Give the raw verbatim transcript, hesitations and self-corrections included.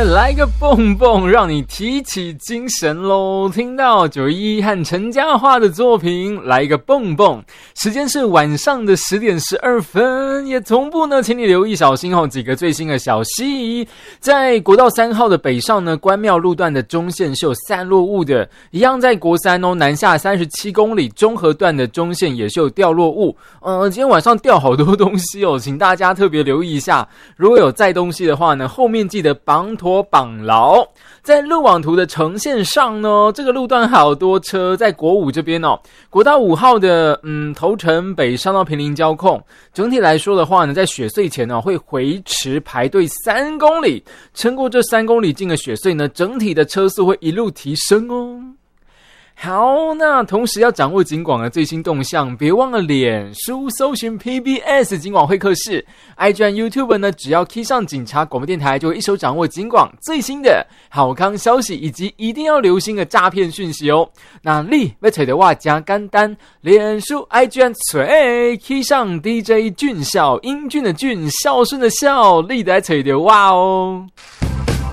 来个蹦蹦，让你提起精神咯。听到九一一和陈嘉桦的作品，来一个蹦蹦。时间是晚上的十点十二分，也同步呢，请你留意小心哦，几个最新的消息。在国道三号的北上呢，关庙路段的中线是有散落物的，一样在国三哦，南下三十七公里中和段的中线也是有掉落物。呃，今天晚上掉好多东西哦，请大家特别留意一下。如果有载东西的话呢，后面记得绑妥绑牢。在路网图的呈现上呢，这个路段好多车，在国五这边哦，国道五号的嗯头城北上到坪林交控，整体来说的话呢，在雪隧前呢会回迟排队三公里，撑过这三公里进的雪隧呢，整体的车速会一路提升哦。好，那同时要掌握警广的最新动向，别忘了脸书搜寻 P B S 警广会客室 ，I G 和 YouTube 呢，只要 key 上警察广播电台，就会一手掌握警广最新的好康消息，以及一定要留心的诈骗讯息哦。那你要找的话加简单，脸书 I G 和嘴 key 上 D J 俊孝，英俊的俊，孝顺的孝，你来找的话哦。